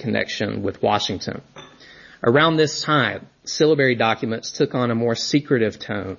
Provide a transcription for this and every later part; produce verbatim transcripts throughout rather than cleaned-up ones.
connection with Washington. Around this time, syllabary documents took on a more secretive tone.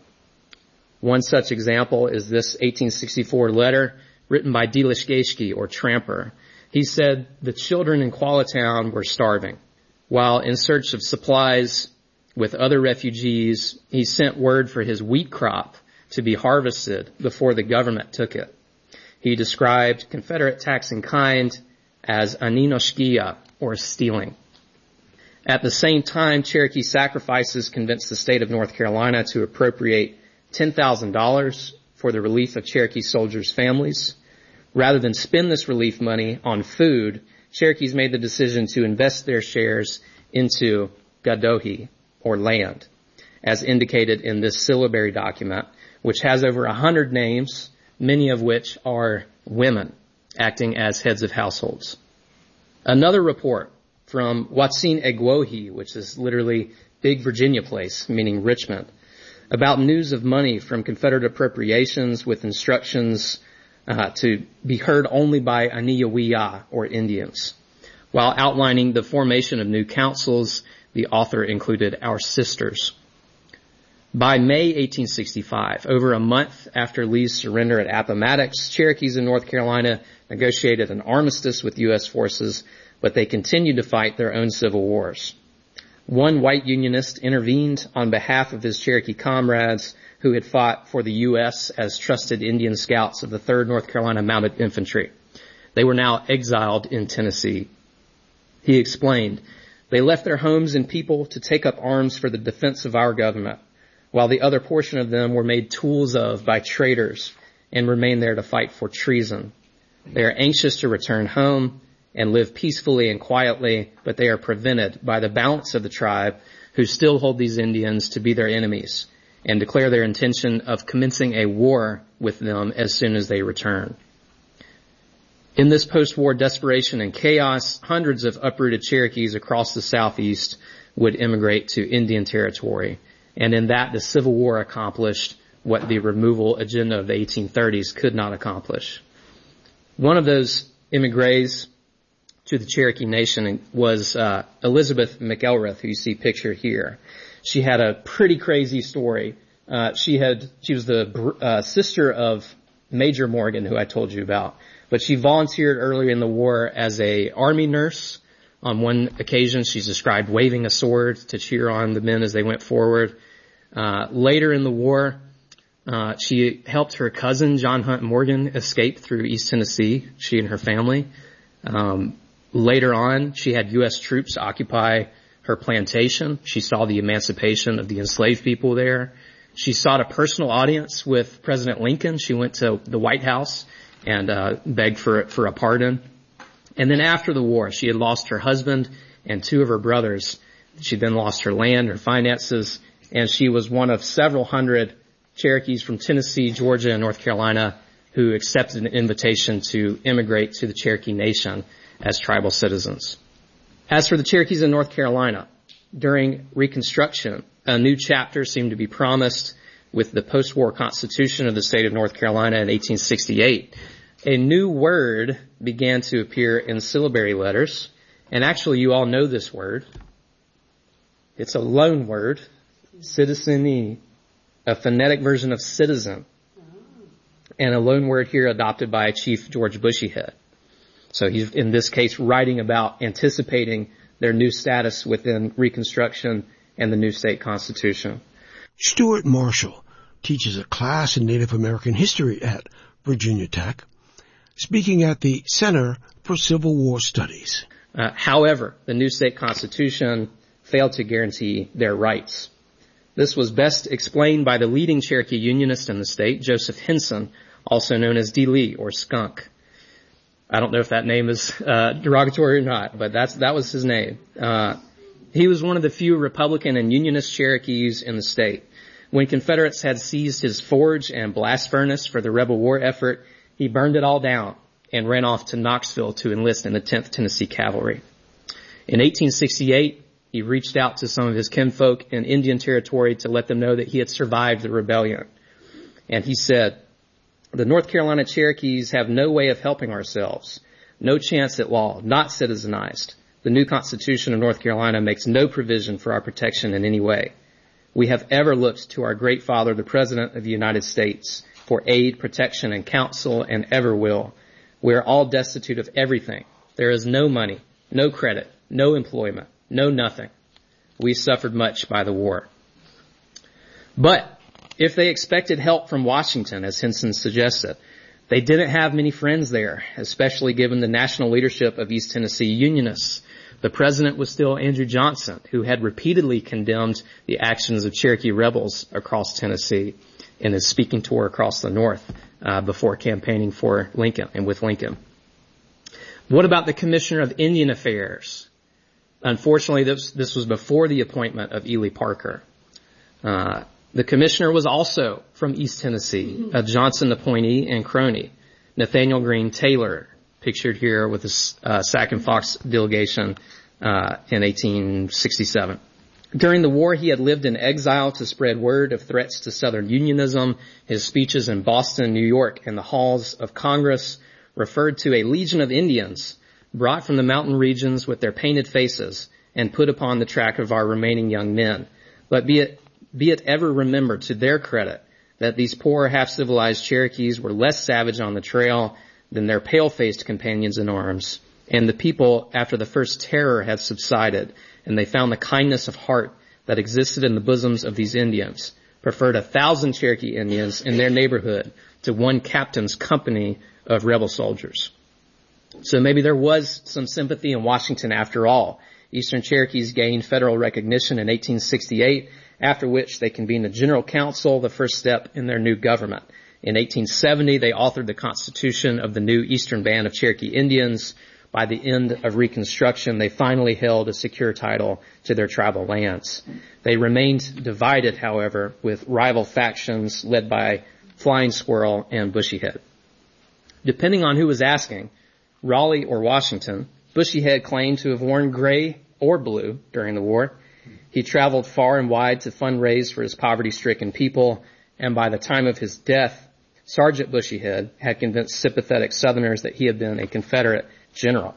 One such example is this eighteen sixty-four letter written by Dilishgeshki, or Tramper. He said the children in Quallatown were starving. While in search of supplies with other refugees, he sent word for his wheat crop to be harvested before the government took it. He described Confederate tax in kind as aninoshkia, or stealing. At the same time, Cherokee Sacrifices convinced the state of North Carolina to appropriate ten thousand dollars for the relief of Cherokee soldiers' families. Rather than spend this relief money on food, Cherokees made the decision to invest their shares into gadohi, or land, as indicated in this syllabary document, which has over a hundred names, many of which are women acting as heads of households. Another report from Watsin Egwohi, which is literally Big Virginia Place, meaning Richmond, about news of money from Confederate appropriations with instructions uh, to be heard only by Aniyawiya, or Indians. While outlining the formation of new councils, the author included our sisters. By May eighteen sixty-five, over a month after Lee's surrender at Appomattox, Cherokees in North Carolina negotiated an armistice with U S forces, but they continued to fight their own civil wars. One white Unionist intervened on behalf of his Cherokee comrades who had fought for the U S as trusted Indian scouts of the third North Carolina Mounted Infantry. They were now exiled in Tennessee. He explained, "They left their homes and people to take up arms for the defense of our government, while the other portion of them were made tools of by traitors and remain there to fight for treason. They are anxious to return home and live peacefully and quietly, but they are prevented by the balance of the tribe who still hold these Indians to be their enemies and declare their intention of commencing a war with them as soon as they return." In this post-war desperation and chaos, hundreds of uprooted Cherokees across the Southeast would immigrate to Indian Territory. And in that, the Civil War accomplished what the removal agenda of the eighteen thirties could not accomplish. One of those immigrants to the Cherokee Nation was uh, Elizabeth McElrath, who you see pictured here. She had a pretty crazy story. Uh, she had she was the uh, sister of Major Morgan, who I told you about. But she volunteered earlier in the war as a army nurse. On one occasion, she's described waving a sword to cheer on the men as they went forward. Uh, later in the war, uh, she helped her cousin, John Hunt Morgan, escape through East Tennessee, she and her family. Um, later on, she had U S troops occupy her plantation. She saw the emancipation of the enslaved people there. She sought a personal audience with President Lincoln. She went to the White House and uh, begged for for a pardon. And then after the war, she had lost her husband and two of her brothers. She then lost her land, her finances, and she was one of several hundred Cherokees from Tennessee, Georgia, and North Carolina who accepted an invitation to immigrate to the Cherokee Nation as tribal citizens. As for the Cherokees in North Carolina, during Reconstruction, a new chapter seemed to be promised with the post-war Constitution of the state of North Carolina in eighteen sixty-eight. A new word began to appear in syllabary letters, and actually you all know this word. It's a loan word, citizenee, a phonetic version of citizen, and a loan word here adopted by Chief George Bushyhead. So he's, in this case, writing about anticipating their new status within Reconstruction and the new state constitution. Stuart Marshall teaches a class in Native American history at Virginia Tech, speaking at the Center for Civil War Studies. Uh, however, the new state constitution failed to guarantee their rights. This was best explained by the leading Cherokee Unionist in the state, Joseph Henson, also known as D. Lee, or Skunk. I don't know if that name is uh, derogatory or not, but that's that was his name. Uh, he was one of the few Republican and Unionist Cherokees in the state. When Confederates had seized his forge and blast furnace for the rebel war effort, he burned it all down and ran off to Knoxville to enlist in the tenth Tennessee Cavalry. In eighteen sixty-eight, he reached out to some of his kinfolk in Indian Territory to let them know that he had survived the rebellion. And he said, "The North Carolina Cherokees have no way of helping ourselves, no chance at law, not citizenized. The new Constitution of North Carolina makes no provision for our protection in any way. We have ever looked to our great father, the President of the United States, for aid, protection, and counsel, and ever will. We are all destitute of everything. There is no money, no credit, no employment, no nothing. We suffered much by the war. But if they expected help from Washington, as Henson suggested, they didn't have many friends there, especially given the national leadership of East Tennessee Unionists. The president was still Andrew Johnson, who had repeatedly condemned the actions of Cherokee rebels across Tennessee in his speaking tour across the North uh, before campaigning for Lincoln and with Lincoln. What about the Commissioner of Indian Affairs? Unfortunately, this, this was before the appointment of Ely Parker. Uh, the commissioner was also from East Tennessee, a Johnson appointee and crony, Nathaniel Green Taylor, pictured here with the uh, Sac and Fox delegation uh, in eighteen sixty-seven. During the war, he had lived in exile to spread word of threats to Southern Unionism. His speeches in Boston, New York, and the halls of Congress referred to a legion of Indians brought from the mountain regions with their painted faces and put upon the track of our remaining young men. But be it, be it ever remembered to their credit that these poor half-civilized Cherokees were less savage on the trail than their pale-faced companions in arms, and the people, after the first terror had subsided, and they found the kindness of heart that existed in the bosoms of these Indians, preferred a thousand Cherokee Indians in their neighborhood to one captain's company of rebel soldiers. So maybe there was some sympathy in Washington after all. Eastern Cherokees gained federal recognition in eighteen sixty-eight, after which they convened a general council, the first step in their new government. In eighteen seventy, they authored the Constitution of the new Eastern Band of Cherokee Indians. By the end of Reconstruction, they finally held a secure title to their tribal lands. They remained divided, however, with rival factions led by Flying Squirrel and Bushyhead. Depending on who was asking, Raleigh or Washington, Bushyhead claimed to have worn gray or blue during the war. He traveled far and wide to fundraise for his poverty-stricken people, and by the time of his death, Sergeant Bushyhead had convinced sympathetic Southerners that he had been a Confederate general.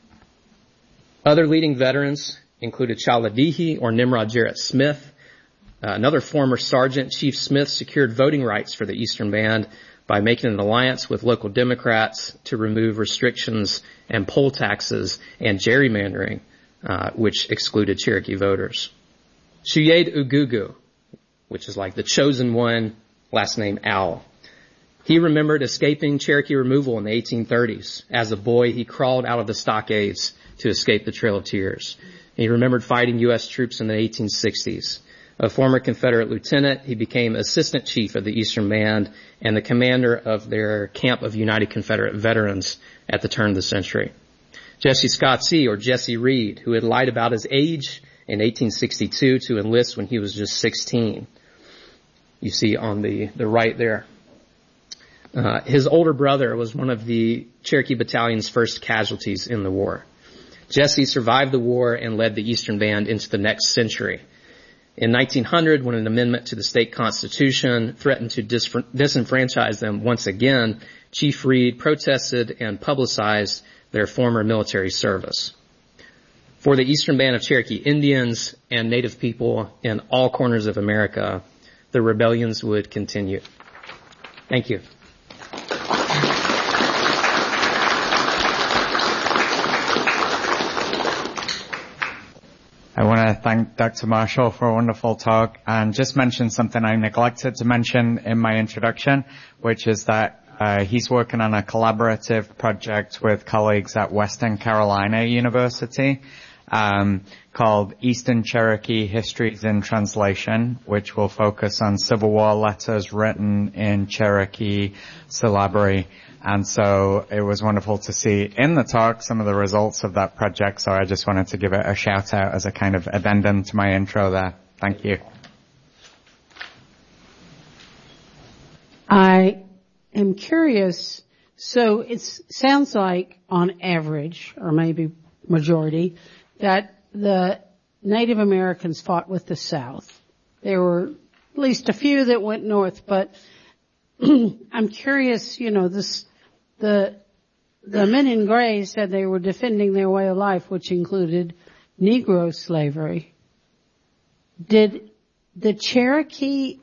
Other leading veterans included Chaladehe or Nimrod Jarrett Smith. Uh, another former sergeant, Chief Smith, secured voting rights for the Eastern Band by making an alliance with local Democrats to remove restrictions and poll taxes and gerrymandering, uh, which excluded Cherokee voters. Shuyade Ugugu, which is like the chosen one, last name Owl. He remembered escaping Cherokee removal in the eighteen thirties. As a boy, he crawled out of the stockades to escape the Trail of Tears. He remembered fighting U S troops in the eighteen sixties. A former Confederate lieutenant, he became assistant chief of the Eastern Band and the commander of their camp of United Confederate Veterans at the turn of the century. Jesse Scottsy, or Jesse Reed, who had lied about his age in eighteen sixty-two to enlist when he was just sixteen. You see on the, the right there. Uh, his older brother was one of the Cherokee Battalion's first casualties in the war. Jesse survived the war and led the Eastern Band into the next century. In nineteen hundred, when an amendment to the state constitution threatened to dis- disenfranchise them once again, Chief Reed protested and publicized their former military service. For the Eastern Band of Cherokee Indians and Native people in all corners of America, the rebellions would continue. Thank you. I want to thank Doctor Marshall for a wonderful talk and just mention something I neglected to mention in my introduction, which is that uh, he's working on a collaborative project with colleagues at Western Carolina University um, called Eastern Cherokee Histories in Translation, which will focus on Civil War letters written in Cherokee syllabary. And so it was wonderful to see in the talk some of the results of that project. So I just wanted to give it a shout out as a kind of addendum to my intro there. Thank you. I am curious. So it sounds like on average, or maybe majority, that the Native Americans fought with the South. There were at least a few that went north, but I'm curious, you know, this, the the men in gray said they were defending their way of life, which included Negro slavery. Did the Cherokee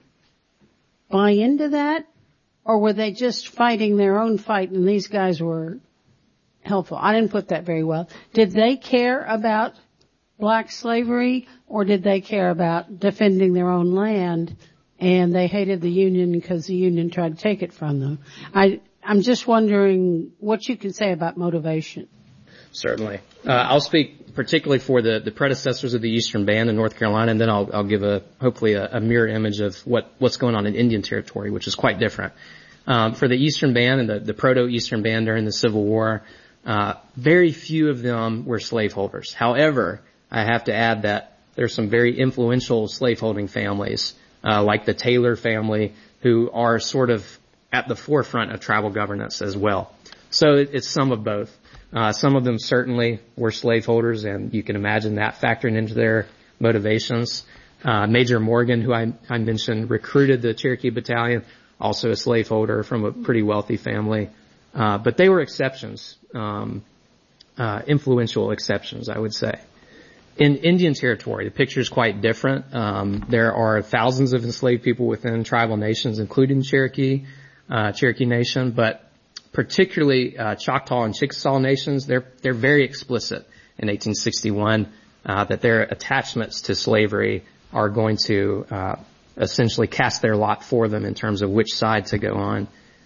buy into that, or were they just fighting their own fight and these guys were helpful? I didn't put that very well. Did they care about black slavery, or did they care about defending their own land and they hated the Union because the Union tried to take it from them? I, I'm just wondering what you can say about motivation. Certainly. Uh, I'll speak particularly for the, the predecessors of the Eastern Band in North Carolina, and then I'll, I'll give a, hopefully a, a mirror image of what, what's going on in Indian Territory, which is quite different. Um, for the Eastern Band and the, the Proto-Eastern Band during the Civil War, uh, very few of them were slaveholders. However, I have to add that there's some very influential slaveholding families, uh, like the Taylor family, who are sort of at the forefront of tribal governance as well. So it, it's some of both. Uh, some of them certainly were slaveholders, and you can imagine that factoring into their motivations. Uh, Major Morgan, who I, I mentioned, recruited the Cherokee Battalion, also a slaveholder from a pretty wealthy family. Uh, but they were exceptions, um, uh, influential exceptions, I would say. In Indian Territory, the picture is quite different. Um, there are thousands of enslaved people within tribal nations, including Cherokee, uh, Cherokee Nation, but particularly uh, Choctaw and Chickasaw nations, they're they're very explicit in eighteen sixty-one uh, that their attachments to slavery are going to uh, essentially cast their lot for them in terms of which side to go on.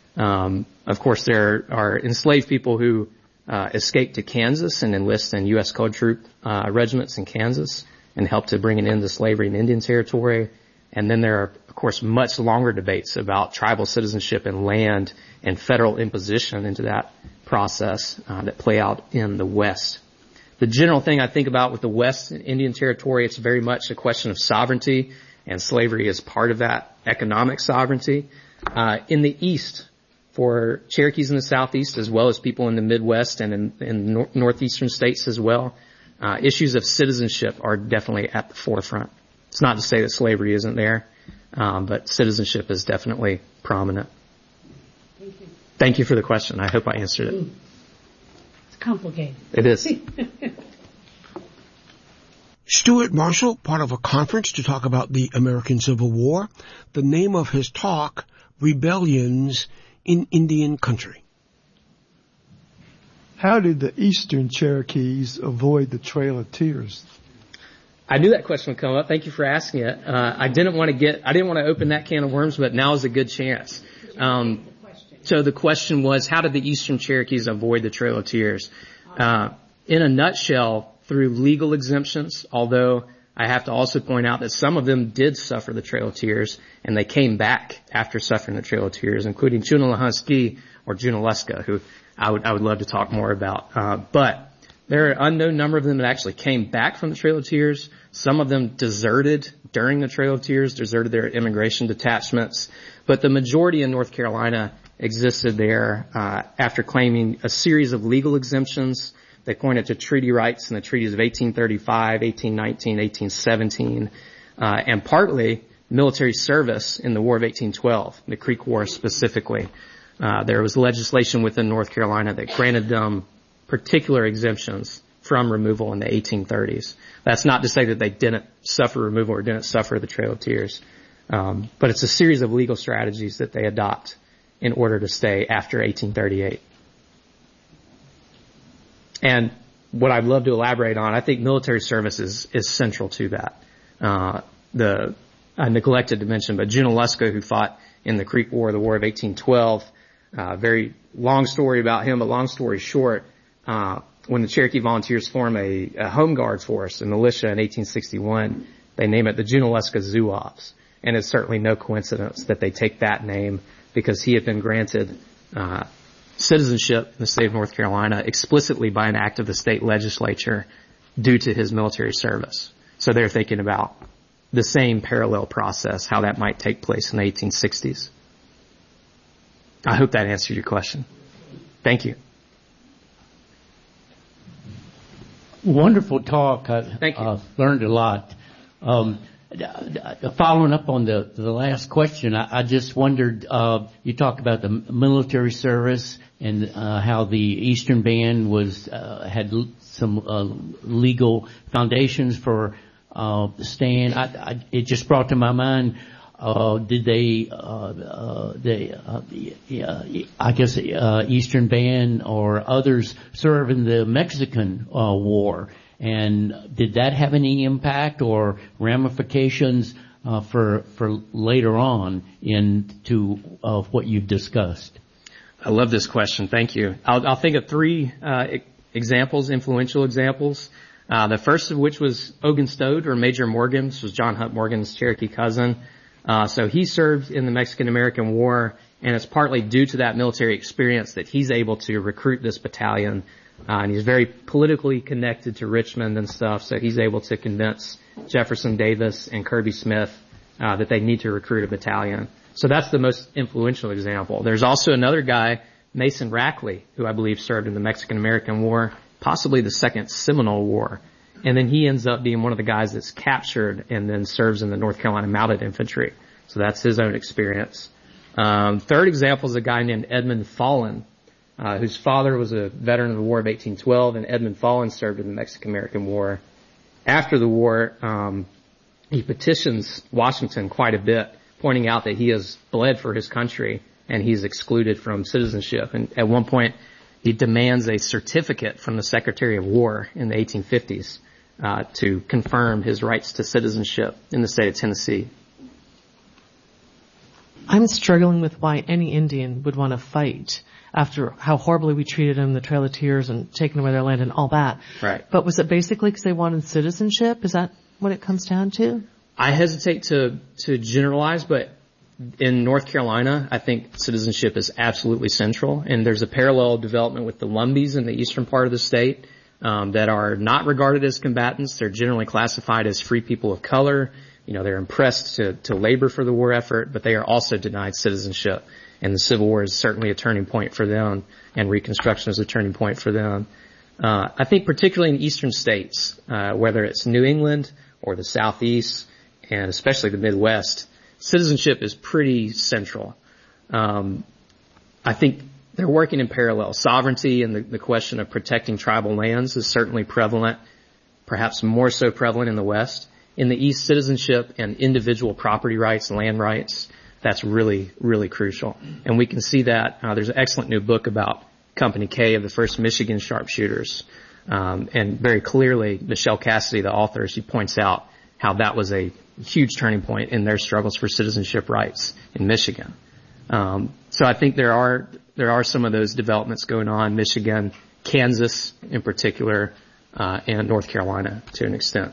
Um, of course, there are enslaved people who uh, escape to Kansas and enlist in U S Code Troop uh, regiments in Kansas and help to bring an end to slavery in Indian Territory. And then there are, of course, much longer debates about tribal citizenship and land and federal imposition into that process uh, that play out in the West. The general thing I think about with the West and Indian Territory, it's very much a question of sovereignty, and slavery is part of that economic sovereignty. Uh, in the East, for Cherokees in the Southeast, as well as people in the Midwest and in, in nor- northeastern states as well, uh, issues of citizenship are definitely at the forefront. It's not to say that slavery isn't there, um, but citizenship is definitely prominent. Thank you. Thank you for the question. I hope I answered it. It's complicated. It is. Stuart Marshall, part of a conference to talk about the American Civil War. The name of his talk, Rebellions in Indian Country. How did the Eastern Cherokees avoid the Trail of Tears? I knew that question would come up. Thank you for asking it. Uh, I didn't want to get, I didn't want to open that can of worms, but now is a good chance. Um, so the question was, how did the Eastern Cherokees avoid the Trail of Tears? Uh, in a nutshell, through legal exemptions, although I have to also point out that some of them did suffer the Trail of Tears, and they came back after suffering the Trail of Tears, including Junaluska or Junaluska, who I would, I would love to talk more about. Uh, but there are an unknown number of them that actually came back from the Trail of Tears. Some of them deserted during the Trail of Tears, deserted their immigration detachments. But the majority in North Carolina existed there uh, after claiming a series of legal exemptions. They pointed to treaty rights in the treaties of eighteen thirty-five, eighteen nineteen, eighteen seventeen, uh, and partly military service in the War of eighteen twelve, the Creek War specifically. Uh, there was legislation within North Carolina that granted them particular exemptions from removal in the eighteen thirties. That's not to say that they didn't suffer removal or didn't suffer the Trail of Tears. Um, but it's a series of legal strategies that they adopt in order to stay after eighteen thirty-eight. And what I'd love to elaborate on, I think military service is, is central to that. Uh, the, I neglected to mention, but Junaluska, who fought in the Creek War, the War of eighteen twelve, uh, very long story about him, but long story short, uh, when the Cherokee Volunteers form a, a home guard force, a militia in eighteen sixty-one, they name it the Junaluska Zouaves. And it's certainly no coincidence that they take that name because he had been granted, uh, citizenship in the state of North Carolina explicitly by an act of the state legislature due to his military service. So they're thinking about the same parallel process, how that might take place in the eighteen sixties. I hope that answered your question. Thank you. Wonderful talk. I Thank you. Uh, learned a lot. Um, Following up on the, the last question, I, I just wondered, uh, you talked about the military service and uh, how the Eastern Band was uh, had l- some uh, legal foundations for uh, staying. I, I, it just brought to my mind. Uh, did they, uh, uh, they, uh, uh, I guess, uh, Eastern Band or others serve in the Mexican, uh, war? And did that have any impact or ramifications, uh, for, for later on into, uh, what you've discussed? I love this question. Thank you. I'll, I'll think of three, uh, examples, influential examples. Uh, the first of which was Ogun Stode, or Major Morgan. This was John Hunt Morgan's Cherokee cousin. Uh, so he served in the Mexican-American War, and it's partly due to that military experience that he's able to recruit this battalion. Uh, and he's very politically connected to Richmond and stuff, so he's able to convince Jefferson Davis and Kirby Smith uh, that they need to recruit a battalion. So that's the most influential example. There's also another guy, Mason Rackley, who I believe served in the Mexican-American War, possibly the Second Seminole War. And then he ends up being one of the guys that's captured and then serves in the North Carolina Mounted Infantry. So that's his own experience. Um, third example is a guy named Edmund Fallon, uh, whose father was a veteran of the War of eighteen twelve, and Edmund Fallon served in the Mexican-American War. After the war, um, he petitions Washington quite a bit, pointing out that he has bled for his country and he's excluded from citizenship. And at one point, he demands a certificate from the Secretary of War in the eighteen fifties. Uh, to confirm his rights to citizenship in the state of Tennessee. I'm struggling with why any Indian would want to fight after how horribly we treated them, the Trail of Tears and taking away their land and all that. Right. But was it basically because they wanted citizenship? Is that what it comes down to? I hesitate to, to generalize, but in North Carolina, I think citizenship is absolutely central. And there's a parallel development with the Lumbees in the eastern part of the state. Um, that are not regarded as combatants. They're generally classified as free people of color. You know, they're impressed to, to labor for the war effort, but they are also denied citizenship. And the Civil War is certainly a turning point for them, and Reconstruction is a turning point for them. Uh, I think particularly in eastern states, uh, whether it's New England or the Southeast, and especially the Midwest, citizenship is pretty central. Um, I think they're working in parallel. Sovereignty and the, the question of protecting tribal lands is certainly prevalent, perhaps more so prevalent in the West. In the East, citizenship and individual property rights, land rights, that's really, really crucial. And we can see that. Uh, there's an excellent new book about Company K of the first Michigan sharpshooters. Um, and very clearly, Michelle Cassidy, the author, she points out how that was a huge turning point in their struggles for citizenship rights in Michigan. Um, so I think there are there are some of those developments going on, Michigan, Kansas in particular, uh, and North Carolina to an extent.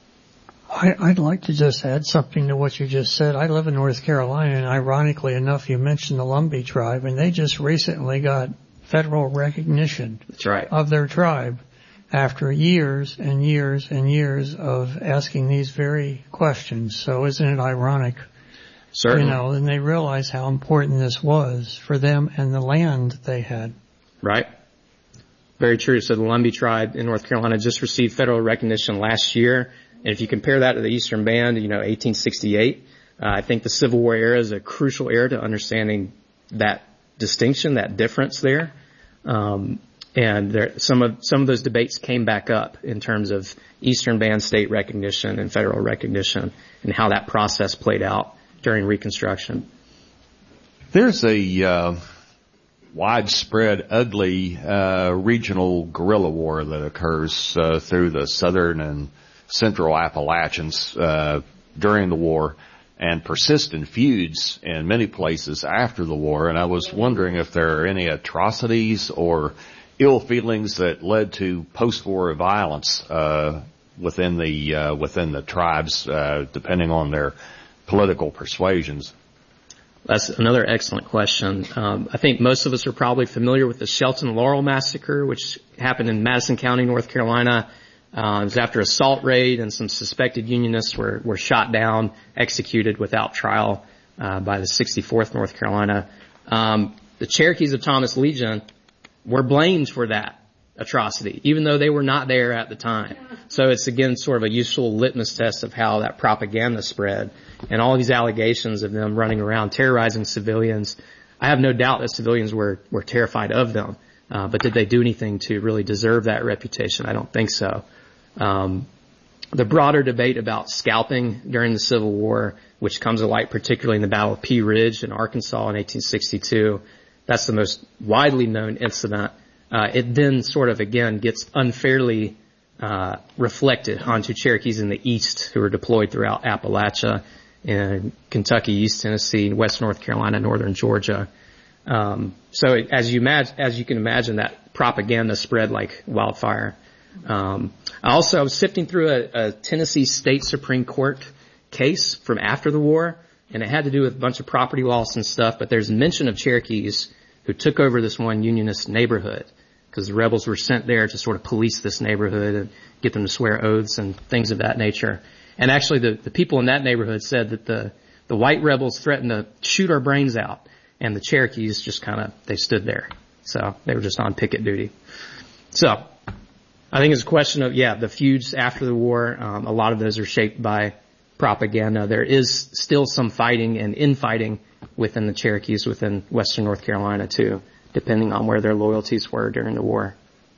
I, I'd like to just add something to what you just said. I live in North Carolina, and ironically enough, you mentioned the Lumbee tribe, and they just recently got federal recognition That's right. of their tribe after years and years and years of asking these very questions. So isn't it ironic? Certainly. You know, and they realize how important this was for them and the land they had. Right. Very true. So the Lumbee tribe in North Carolina just received federal recognition last year. And if you compare that to the Eastern Band, you know, eighteen sixty-eight, uh, I think the Civil War era is a crucial era to understanding that distinction, that difference there. Um, and there, some of, some of those debates came back up in terms of Eastern Band state recognition and federal recognition and how that process played out during Reconstruction. There's a uh, widespread, ugly uh, regional guerrilla war that occurs uh, through the southern and central Appalachians uh, during the war, and persistent feuds in many places after the war. And I was wondering if there are any atrocities or ill feelings that led to post-war violence uh, within the uh, within the tribes, uh, depending on their political persuasions. That's another excellent question. Um, I think most of us are probably familiar with the Shelton Laurel Massacre, which happened in Madison County, North Carolina. Uh, it was after a assault raid, and some suspected Unionists were, were shot down, executed without trial uh, by the sixty-fourth North Carolina. Um, the Cherokees of Thomas Legion were blamed for that atrocity, even though they were not there at the time. So it's, again, sort of a useful litmus test of how that propaganda spread. And all these allegations of them running around terrorizing civilians, I have no doubt that civilians were, were terrified of them. Uh, but did they do anything to really deserve that reputation? I don't think so. Um, the broader debate about scalping during the Civil War, which comes to light particularly in the Battle of Pea Ridge in Arkansas in eighteen sixty-two, that's the most widely known incident. Uh, it then sort of, again, gets unfairly uh, reflected onto Cherokees in the East who are deployed throughout Appalachia, in Kentucky, East Tennessee, West North Carolina, Northern Georgia. Um, so it, as you imagine, as you can imagine, that propaganda spread like wildfire. Um, I also I was sifting through a, a Tennessee State Supreme Court case from after the war, and it had to do with a bunch of property loss and stuff. But there's mention of Cherokees who took over this one Unionist neighborhood because the rebels were sent there to sort of police this neighborhood and get them to swear oaths and things of that nature. And actually, the, the people in that neighborhood said that the, the white rebels threatened to shoot our brains out, and the Cherokees just kind of, they stood there. So they were just on picket duty. So I think it's a question of, yeah, the feuds after the war, um, a lot of those are shaped by propaganda. There is still some fighting and infighting within the Cherokees within Western North Carolina, too, depending on where their loyalties were during the war.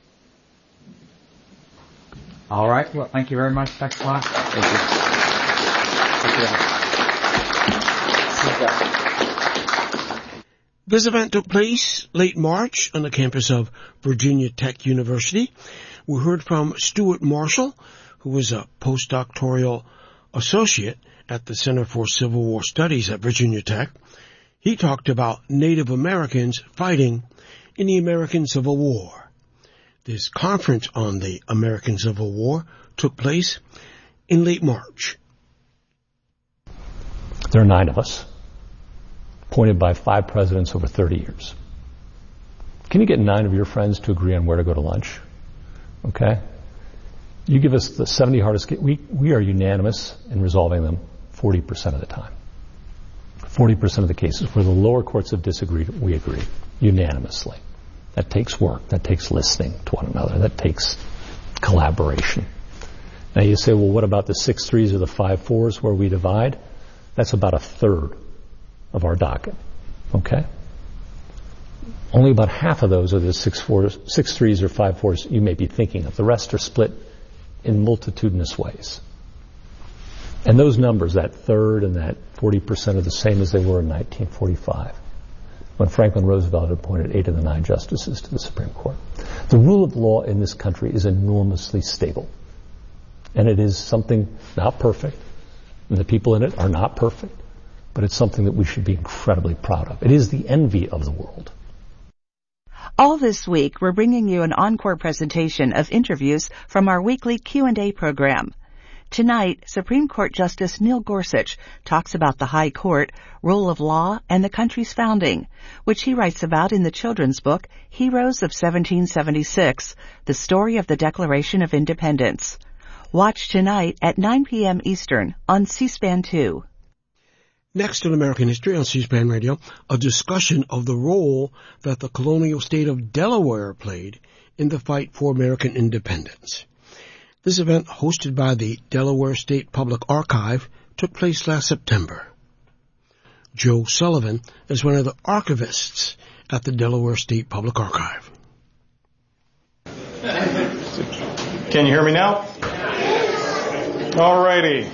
All right. Well, thank you very much, Doctor Clark. Thank you. This event took place late March on the campus of Virginia Tech University. We heard from Stuart Marshall, who was a postdoctoral associate at the Center for Civil War Studies at Virginia Tech. He talked about Native Americans fighting in the American Civil War. This conference on the American Civil War took place in late March. There are nine of us, appointed by five presidents over thirty years. Can you get nine of your friends to agree on where to go to lunch? Okay? You give us the seventy hardest cases. We, we are unanimous in resolving them forty percent of the time. forty percent of the cases where the lower courts have disagreed, we agree unanimously. That takes work. That takes listening to one another. That takes collaboration. Now you say, well, what about the six threes or the five fours where we divide? That's about a third of our docket. Okay? Only about half of those are the six fours, six threes or five fours you may be thinking of. The rest are split in multitudinous ways. And those numbers, that third and that forty percent, are the same as they were in nineteen forty-five. When Franklin Roosevelt appointed eight of the nine justices to the Supreme Court. The rule of law in this country is enormously stable. And it is something not perfect, and the people in it are not perfect, but it's something that we should be incredibly proud of. It is the envy of the world. All this week, we're bringing you an encore presentation of interviews from our weekly Q and A program. Tonight, Supreme Court Justice Neil Gorsuch talks about the High Court, rule of law, and the country's founding, which he writes about in the children's book, Heroes of seventeen seventy-six, The Story of the Declaration of Independence. Watch tonight at nine p.m. Eastern on C-SPAN two. Next in American History on C-SPAN Radio, a discussion of the role that the colonial state of Delaware played in the fight for American independence. This event, hosted by the Delaware State Public Archive, took place last September. Joe Sullivan is one of the archivists at the Delaware State Public Archive. Can you hear me now? All righty.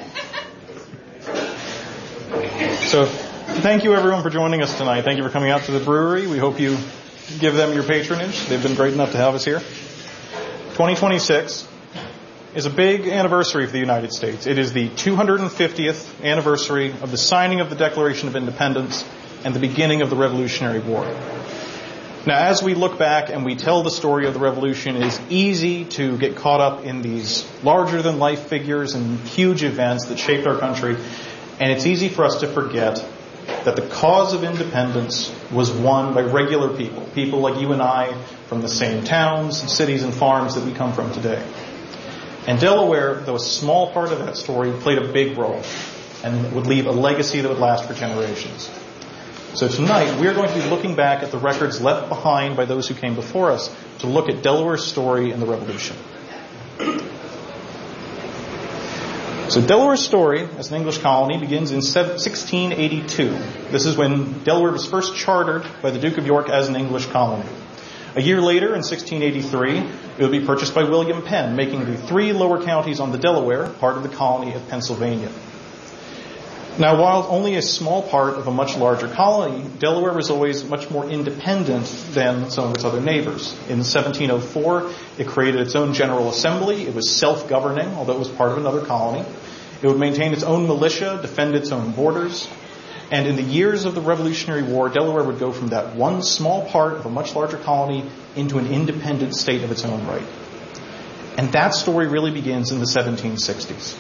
So, thank you everyone for joining us tonight. Thank you for coming out to the brewery. We hope you give them your patronage. They've been great enough to have us here. twenty twenty-six is a big anniversary for the United States. It is the two hundred fiftieth anniversary of the signing of the Declaration of Independence and the beginning of the Revolutionary War. Now, as we look back and we tell the story of the Revolution, it is easy to get caught up in these larger-than-life figures and huge events that shaped our country, and it's easy for us to forget that the cause of independence was won by regular people, people like you and I from the same towns, cities, and farms that we come from today. And Delaware, though a small part of that story, played a big role and would leave a legacy that would last for generations. So tonight, we're going to be looking back at the records left behind by those who came before us to look at Delaware's story in the Revolution. So Delaware's story as an English colony begins in sixteen eighty-two. This is when Delaware was first chartered by the Duke of York as an English colony. A year later, in sixteen eighty-three, it would be purchased by William Penn, making the three lower counties on the Delaware part of the colony of Pennsylvania. Now, while only a small part of a much larger colony, Delaware was always much more independent than some of its other neighbors. In seventeen oh four, it created its own General Assembly. It was self-governing, although it was part of another colony. It would maintain its own militia, defend its own borders. And in the years of the Revolutionary War, Delaware would go from that one small part of a much larger colony into an independent state of its own right. And that story really begins in the seventeen sixties.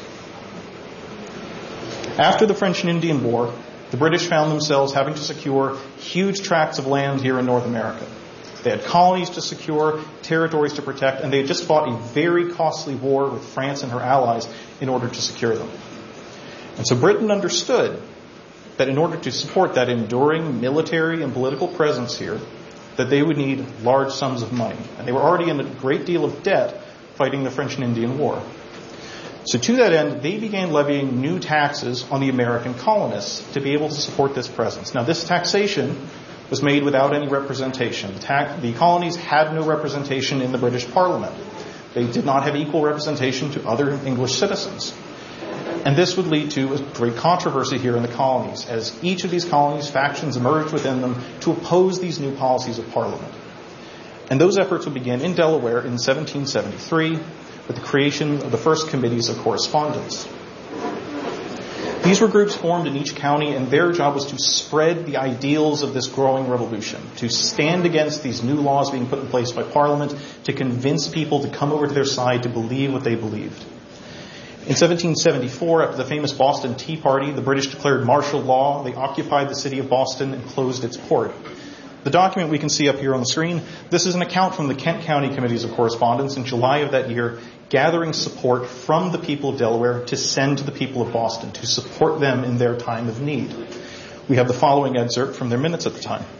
After the French and Indian War, the British found themselves having to secure huge tracts of land here in North America. They had colonies to secure, territories to protect, and they had just fought a very costly war with France and her allies in order to secure them. And so Britain understood that in order to support that enduring military and political presence here, that they would need large sums of money. And they were already in a great deal of debt fighting the French and Indian War. So to that end, they began levying new taxes on the American colonists to be able to support this presence. Now, this taxation was made without any representation. The, ta- the colonies had no representation in the British Parliament. They did not have equal representation to other English citizens. And this would lead to a great controversy here in the colonies, as each of these colonies, factions emerged within them to oppose these new policies of Parliament. And those efforts would begin in Delaware in seventeen seventy-three with the creation of the first committees of correspondence. These were groups formed in each county, and their job was to spread the ideals of this growing revolution, to stand against these new laws being put in place by Parliament, to convince people to come over to their side to believe what they believed. In seventeen seventy-four, after the famous Boston Tea Party, the British declared martial law. They occupied the city of Boston and closed its port. The document we can see up here on the screen, this is an account from the Kent County Committees of Correspondence in July of that year, gathering support from the people of Delaware to send to the people of Boston, to support them in their time of need. We have the following excerpt from their minutes at the time.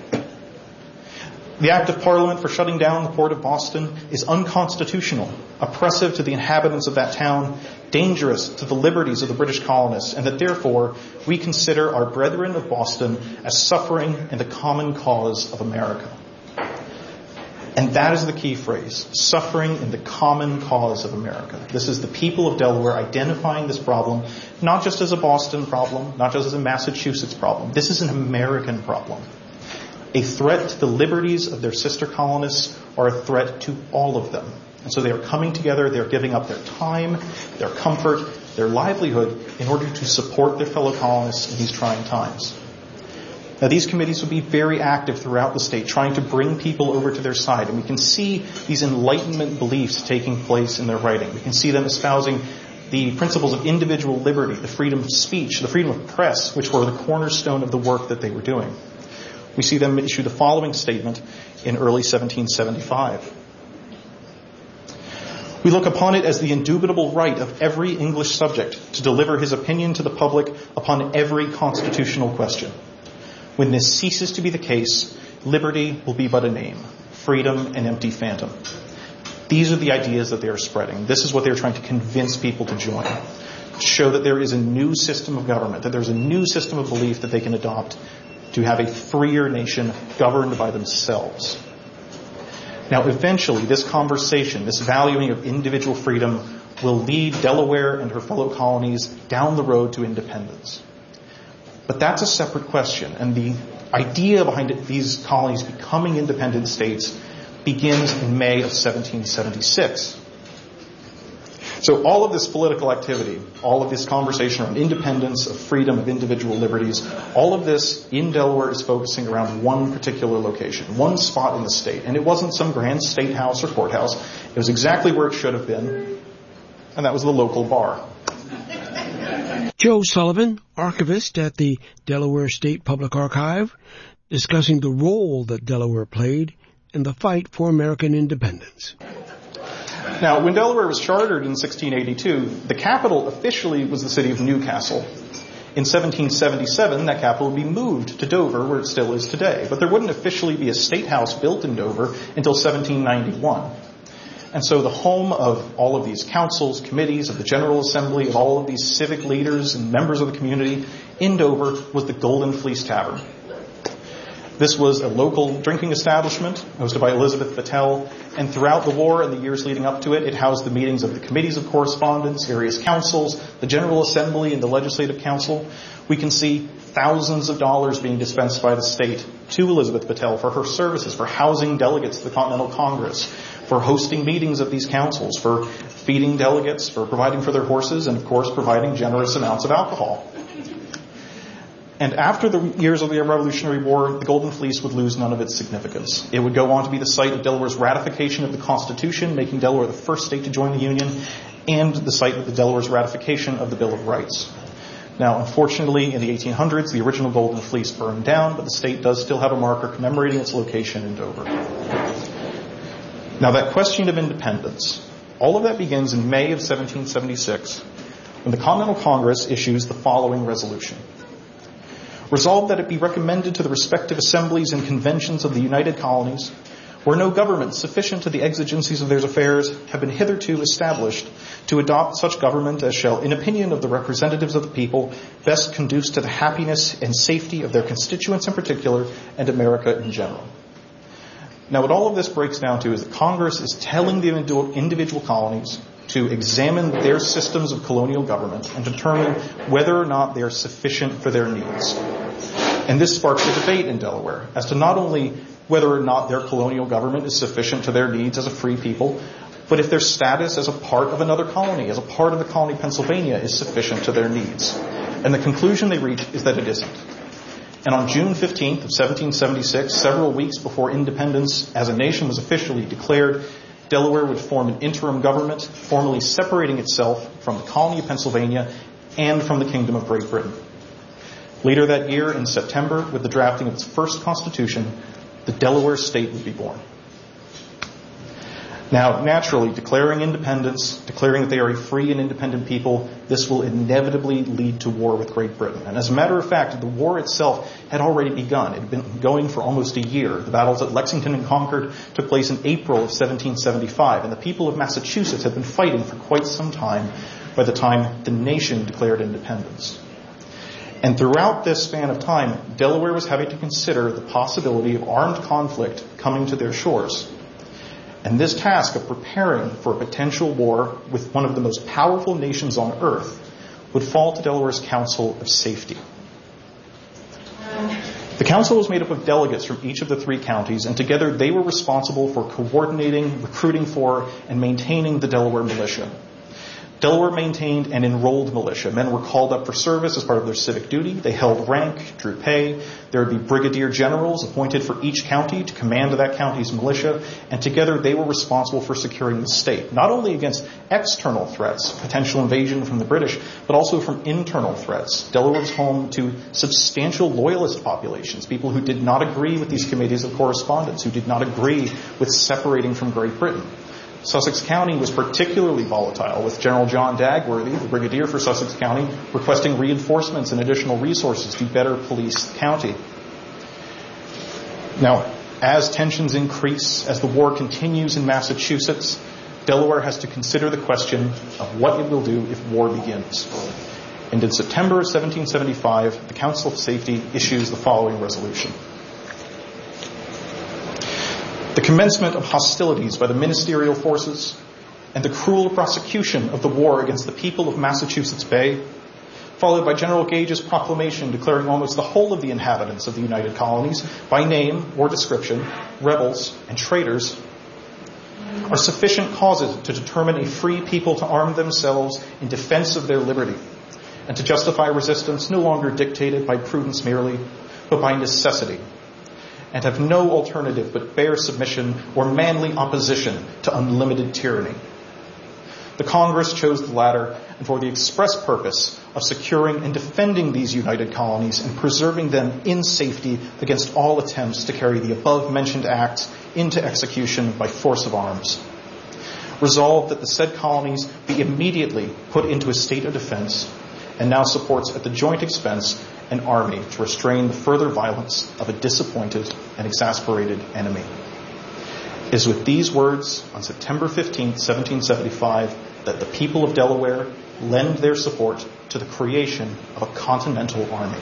The Act of Parliament for shutting down the port of Boston is unconstitutional, oppressive to the inhabitants of that town, dangerous to the liberties of the British colonists, and that therefore we consider our brethren of Boston as suffering in the common cause of America. And that is the key phrase, suffering in the common cause of America. This is the people of Delaware identifying this problem, not just as a Boston problem, not just as a Massachusetts problem. This is an American problem. A threat to the liberties of their sister colonists or a threat to all of them. And so they are coming together, they are giving up their time, their comfort, their livelihood in order to support their fellow colonists in these trying times. Now, these committees will be very active throughout the state, trying to bring people over to their side. And we can see these Enlightenment beliefs taking place in their writing. We can see them espousing the principles of individual liberty, the freedom of speech, the freedom of press, which were the cornerstone of the work that they were doing. We see them issue the following statement in early seventeen seventy-five. We look upon it as the indubitable right of every English subject to deliver his opinion to the public upon every constitutional question. When this ceases to be the case, liberty will be but a name, freedom an empty phantom. These are the ideas that they are spreading. This is what they're trying to convince people to join. To show that there is a new system of government, that there's a new system of belief that they can adopt to have a freer nation governed by themselves. Now, eventually, this conversation, this valuing of individual freedom, will lead Delaware and her fellow colonies down the road to independence. But that's a separate question, and the idea behind it, these colonies becoming independent states begins in May of seventeen seventy-six. So all of this political activity, all of this conversation around independence, of freedom, of individual liberties, all of this in Delaware is focusing around one particular location, one spot in the state. And it wasn't some grand state house or courthouse. It was exactly where it should have been, and that was the local bar. Joe Sullivan, archivist at the Delaware State Public Archive, discussing the role that Delaware played in the fight for American independence. Now, when Delaware was chartered in sixteen eighty-two, the capital officially was the city of Newcastle. In seventeen seventy-seven, that capital would be moved to Dover, where it still is today. But there wouldn't officially be a state house built in Dover until seventeen ninety-one. And so the home of all of these councils, committees, of the General Assembly, of all of these civic leaders and members of the community in Dover was the Golden Fleece Tavern. This was a local drinking establishment hosted by Elizabeth Battelle, and throughout the war and the years leading up to it, it housed the meetings of the committees of correspondence, various councils, the General Assembly, and the Legislative Council. We can see thousands of dollars being dispensed by the state to Elizabeth Battelle for her services, for housing delegates to the Continental Congress, for hosting meetings of these councils, for feeding delegates, for providing for their horses, and of course providing generous amounts of alcohol. And after the years of the Revolutionary War, the Golden Fleece would lose none of its significance. It would go on to be the site of Delaware's ratification of the Constitution, making Delaware the first state to join the Union, and the site of the Delaware's ratification of the Bill of Rights. Now, unfortunately, in the eighteen hundreds, the original Golden Fleece burned down, but the state does still have a marker commemorating its location in Dover. Now, that question of independence, all of that begins in May of seventeen seventy-six, when the Continental Congress issues the following resolution. Resolved that it be recommended to the respective assemblies and conventions of the United Colonies, where no government sufficient to the exigencies of their affairs have been hitherto established, to adopt such government as shall, in opinion of the representatives of the people, best conduce to the happiness and safety of their constituents in particular, and America in general. Now, what all of this breaks down to is that Congress is telling the individual colonies to examine their systems of colonial government and determine whether or not they are sufficient for their needs. And this sparks a debate in Delaware as to not only whether or not their colonial government is sufficient to their needs as a free people, but if their status as a part of another colony, as a part of the colony Pennsylvania, is sufficient to their needs. And the conclusion they reach is that it isn't. And on June fifteenth of seventeen seventy-six, several weeks before independence as a nation was officially declared, Delaware would form an interim government, formally separating itself from the colony of Pennsylvania and from the Kingdom of Great Britain. Later that year, in September, with the drafting of its first constitution, the Delaware state would be born. Now, naturally, declaring independence, declaring that they are a free and independent people, this will inevitably lead to war with Great Britain. And as a matter of fact, the war itself had already begun. It had been going for almost a year. The battles at Lexington and Concord took place in April of seventeen seventy-five, and the people of Massachusetts had been fighting for quite some time by the time the nation declared independence. And throughout this span of time, Delaware was having to consider the possibility of armed conflict coming to their shores. And this task of preparing for a potential war with one of the most powerful nations on earth would fall to Delaware's Council of Safety. The council was made up of delegates from each of the three counties, and together they were responsible for coordinating, recruiting for, and maintaining the Delaware militia. Delaware maintained an enrolled militia. Men were called up for service as part of their civic duty. They held rank, drew pay. There would be brigadier generals appointed for each county to command that county's militia. And together they were responsible for securing the state, not only against external threats, potential invasion from the British, but also from internal threats. Delaware was home to substantial loyalist populations, people who did not agree with these committees of correspondence, who did not agree with separating from Great Britain. Sussex County was particularly volatile, with General John Dagworthy, the brigadier for Sussex County, requesting reinforcements and additional resources to better police the county. Now, as tensions increase, as the war continues in Massachusetts, Delaware has to consider the question of what it will do if war begins. And in September of seventeen seventy-five, the Council of Safety issues the following resolution. The commencement of hostilities by the ministerial forces and the cruel prosecution of the war against the people of Massachusetts Bay, followed by General Gage's proclamation declaring almost the whole of the inhabitants of the United Colonies, by name or description, rebels and traitors, are sufficient causes to determine a free people to arm themselves in defense of their liberty, and to justify resistance no longer dictated by prudence merely, but by necessity, and have no alternative but bare submission or manly opposition to unlimited tyranny. The Congress chose the latter, and for the express purpose of securing and defending these united colonies and preserving them in safety against all attempts to carry the above-mentioned acts into execution by force of arms. Resolved that the said colonies be immediately put into a state of defense, and now supports at the joint expense an army to restrain the further violence of a disappointed and exasperated enemy. It is with these words on September fifteenth, seventeen seventy-five, that the people of Delaware lend their support to the creation of a Continental Army.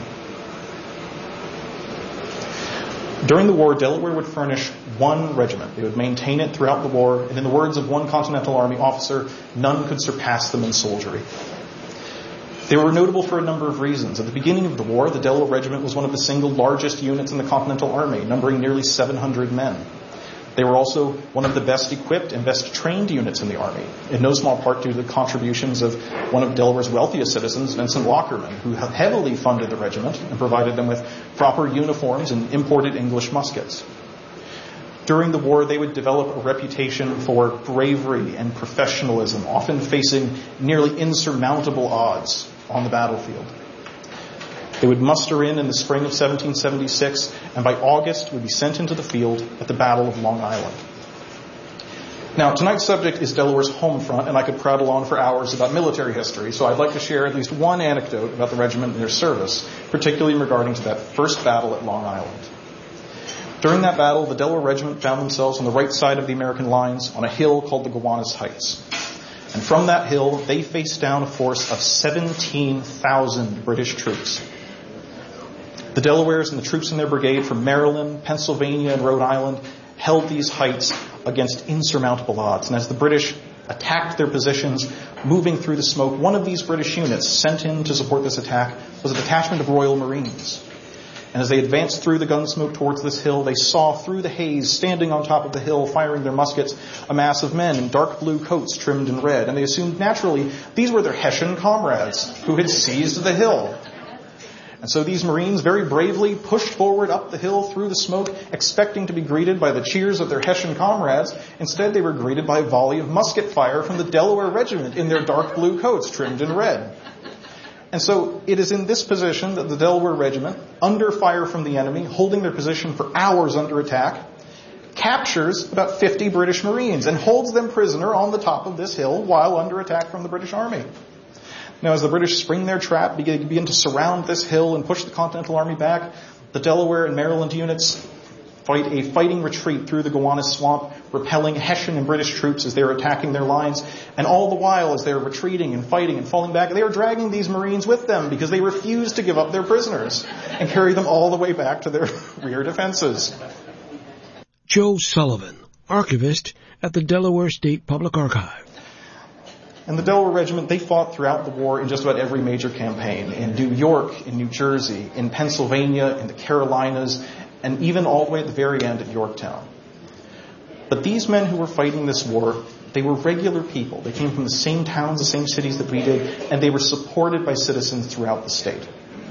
During the war, Delaware would furnish one regiment. They would maintain it throughout the war, and in the words of one Continental Army officer, none could surpass them in soldiery. They were notable for a number of reasons. At the beginning of the war, the Delaware Regiment was one of the single largest units in the Continental Army, numbering nearly seven hundred men. They were also one of the best equipped and best trained units in the Army, in no small part due to the contributions of one of Delaware's wealthiest citizens, Vincent Lockerman, who heavily funded the regiment and provided them with proper uniforms and imported English muskets. During the war, they would develop a reputation for bravery and professionalism, often facing nearly insurmountable odds on the battlefield. They would muster in in the spring of seventeen seventy-six, and by August would be sent into the field at the Battle of Long Island. Now, tonight's subject is Delaware's home front, and I could prattle on for hours about military history, so I'd like to share at least one anecdote about the regiment and their service, particularly regarding to that first battle at Long Island. During that battle, the Delaware Regiment found themselves on the right side of the American lines on a hill called the Gowanus Heights. And from that hill, they faced down a force of seventeen thousand British troops. The Delawares and the troops in their brigade from Maryland, Pennsylvania, and Rhode Island held these heights against insurmountable odds. And as the British attacked their positions, moving through the smoke, one of these British units sent in to support this attack was a detachment of Royal Marines. And as they advanced through the gun smoke towards this hill, they saw through the haze, standing on top of the hill, firing their muskets, a mass of men in dark blue coats trimmed in red. And they assumed naturally these were their Hessian comrades who had seized the hill. And so these Marines very bravely pushed forward up the hill through the smoke, expecting to be greeted by the cheers of their Hessian comrades. Instead, they were greeted by a volley of musket fire from the Delaware Regiment in their dark blue coats trimmed in red. And so it is in this position that the Delaware Regiment, under fire from the enemy, holding their position for hours under attack, captures about fifty British Marines and holds them prisoner on the top of this hill while under attack from the British Army. Now, as the British spring their trap, begin, begin to surround this hill and push the Continental Army back, the Delaware and Maryland units fight a fighting retreat through the Gowanus Swamp, repelling Hessian and British troops as they're attacking their lines. And all the while, as they're retreating and fighting and falling back, they are dragging these Marines with them because they refuse to give up their prisoners and carry them all the way back to their rear defenses. Joe Sullivan, archivist at the Delaware State Public Archive. And the Delaware Regiment, they fought throughout the war in just about every major campaign. In New York, in New Jersey, in Pennsylvania, in the Carolinas, and even all the way at the very end at Yorktown. But these men who were fighting this war, they were regular people. They came from the same towns, the same cities that we did, and they were supported by citizens throughout the state.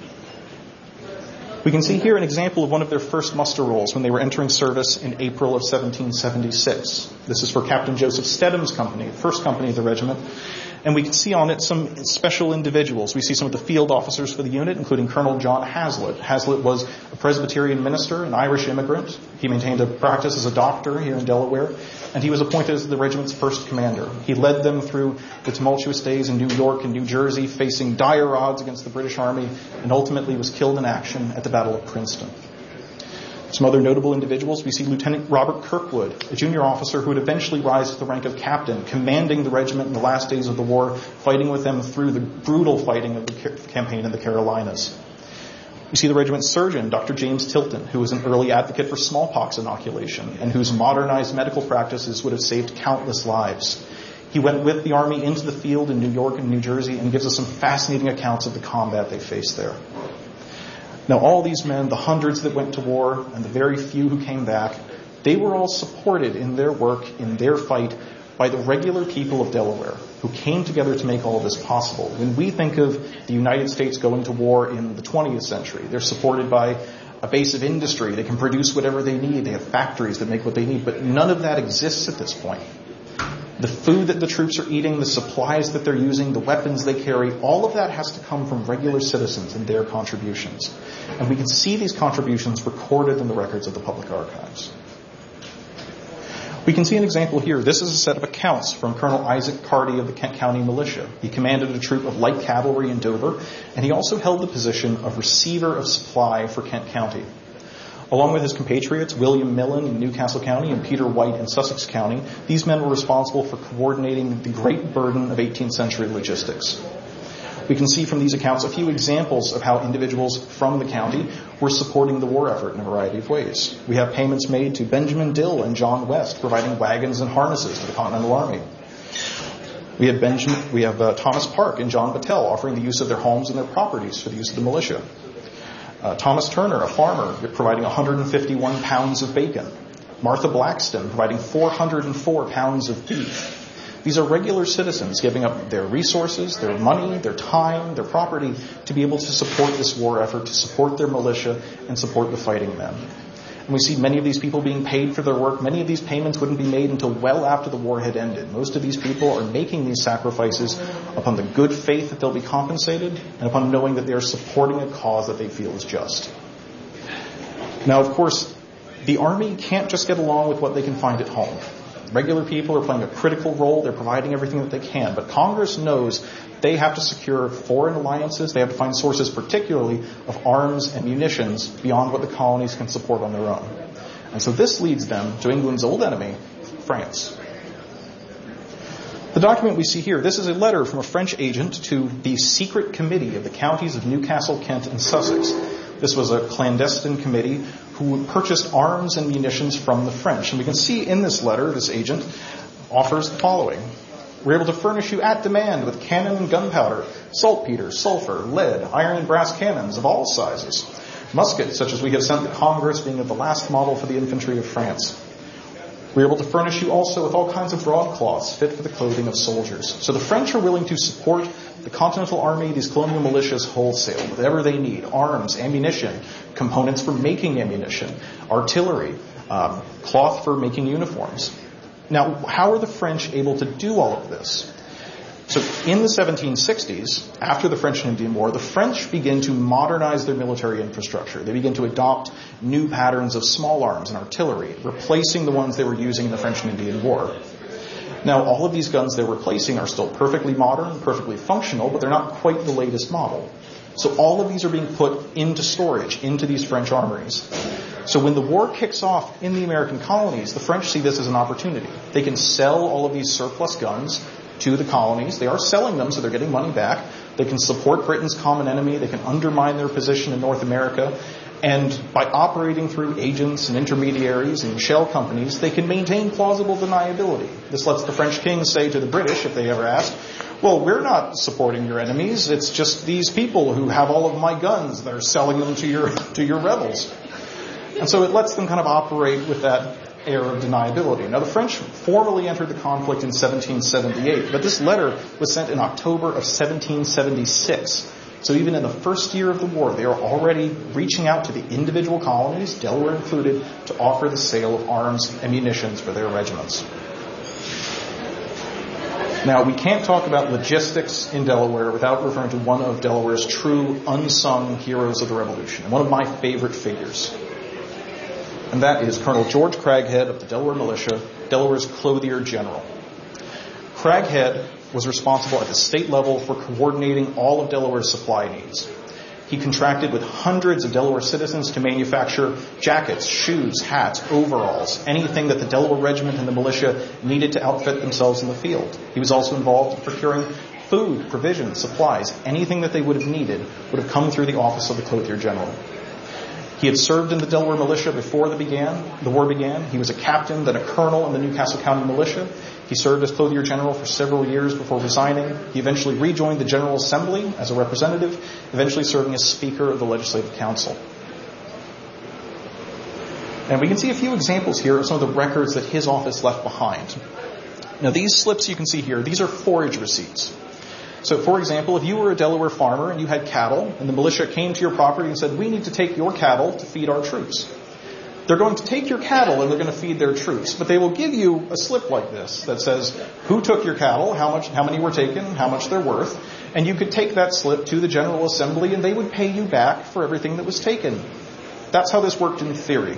We can see here an example of one of their first muster rolls when they were entering service in April of seventeen seventy-six. This is for Captain Joseph Stedham's company, the first company of the regiment. And we can see on it some special individuals. We see some of the field officers for the unit, including Colonel John Hazlitt. Hazlitt was a Presbyterian minister, an Irish immigrant. He maintained a practice as a doctor here in Delaware, and he was appointed as the regiment's first commander. He led them through the tumultuous days in New York and New Jersey, facing dire odds against the British Army, and ultimately was killed in action at the Battle of Princeton. Some other notable individuals, we see Lieutenant Robert Kirkwood, a junior officer who would eventually rise to the rank of captain, commanding the regiment in the last days of the war, fighting with them through the brutal fighting of the campaign in the Carolinas. We see the regiment's surgeon, Doctor James Tilton, who was an early advocate for smallpox inoculation and whose modernized medical practices would have saved countless lives. He went with the Army into the field in New York and New Jersey and gives us some fascinating accounts of the combat they faced there. Now, all these men, the hundreds that went to war and the very few who came back, they were all supported in their work, in their fight, by the regular people of Delaware who came together to make all of this possible. When we think of the United States going to war in the twentieth century, they're supported by a base of industry. They can produce whatever they need. They have factories that make what they need. But none of that exists at this point. The food that the troops are eating, the supplies that they're using, the weapons they carry, all of that has to come from regular citizens and their contributions. And we can see these contributions recorded in the records of the public archives. We can see an example here. This is a set of accounts from Colonel Isaac Carty of the Kent County Militia. He commanded a troop of light cavalry in Dover, and he also held the position of receiver of supply for Kent County. Along with his compatriots, William Millen in Newcastle County and Peter White in Sussex County, these men were responsible for coordinating the great burden of eighteenth century logistics. We can see from these accounts a few examples of how individuals from the county were supporting the war effort in a variety of ways. We have payments made to Benjamin Dill and John West, providing wagons and harnesses to the Continental Army. We have Benjamin, we have uh, Thomas Park and John Battelle offering the use of their homes and their properties for the use of the militia. Uh, Thomas Turner, a farmer, providing one hundred fifty-one pounds of bacon. Martha Blackston providing four hundred four pounds of beef. These are regular citizens giving up their resources, their money, their time, their property to be able to support this war effort, to support their militia, and support the fighting men. And we see many of these people being paid for their work. Many of these payments wouldn't be made until well after the war had ended. Most of these people are making these sacrifices upon the good faith that they'll be compensated and upon knowing that they are supporting a cause that they feel is just. Now, of course, the Army can't just get along with what they can find at home. Regular people are playing a critical role. They're providing everything that they can. But Congress knows they have to secure foreign alliances. They have to find sources particularly of arms and munitions beyond what the colonies can support on their own. And so this leads them to England's old enemy, France. The document we see here, this is a letter from a French agent to the secret committee of the counties of Newcastle, Kent, and Sussex. This was a clandestine committee who purchased arms and munitions from the French. And we can see in this letter, this agent offers the following. We're able to furnish you at demand with cannon and gunpowder, saltpeter, sulfur, lead, iron and brass cannons of all sizes, muskets such as we have sent the Congress, being of the last model for the infantry of France. We're able to furnish you also with all kinds of broadcloths fit for the clothing of soldiers. So the French are willing to support the Continental Army, these colonial militias wholesale, whatever they need, arms, ammunition, components for making ammunition, artillery, um, cloth for making uniforms. Now, how are the French able to do all of this? So in the seventeen sixties, after the French and Indian War, the French begin to modernize their military infrastructure. They begin to adopt new patterns of small arms and artillery, replacing the ones they were using in the French and Indian War. Now, all of these guns they're replacing are still perfectly modern, perfectly functional, but they're not quite the latest model. So all of these are being put into storage, into these French armories. So when the war kicks off in the American colonies, the French see this as an opportunity. They can sell all of these surplus guns to the colonies. They are selling them, so they're getting money back. They can support Britain's common enemy. They can undermine their position in North America. And by operating through agents and intermediaries and shell companies, they can maintain plausible deniability. This lets the French kings say to the British, if they ever ask, well, we're not supporting your enemies. It's just these people who have all of my guns. They're selling them to your to your rebels. And so it lets them kind of operate with that air of deniability. Now, the French formally entered the conflict in seventeen seventy-eight, but this letter was sent in October of seventeen seventy-six. So even in the first year of the war, they are already reaching out to the individual colonies, Delaware included, to offer the sale of arms and munitions for their regiments. Now, we can't talk about logistics in Delaware without referring to one of Delaware's true unsung heroes of the Revolution, and one of my favorite figures. And that is Colonel George Craghead of the Delaware Militia, Delaware's clothier general. Craghead was responsible at the state level for coordinating all of Delaware's supply needs. He contracted with hundreds of Delaware citizens to manufacture jackets, shoes, hats, overalls, anything that the Delaware Regiment and the militia needed to outfit themselves in the field. He was also involved in procuring food, provisions, supplies, anything that they would have needed would have come through the office of the clothier general. He had served in the Delaware Militia before the, began, the war began. He was a captain, then a colonel in the Newcastle County Militia. He served as clothier general for several years before resigning. He eventually rejoined the General Assembly as a representative, eventually serving as Speaker of the Legislative Council. And we can see a few examples here of some of the records that his office left behind. Now, these slips you can see here, these are forage receipts. So, for example, if you were a Delaware farmer and you had cattle, and the militia came to your property and said, we need to take your cattle to feed our troops. They're going to take your cattle and they're going to feed their troops, but they will give you a slip like this that says who took your cattle, how much, how many were taken, how much they're worth, and you could take that slip to the General Assembly and they would pay you back for everything that was taken. That's how this worked in theory.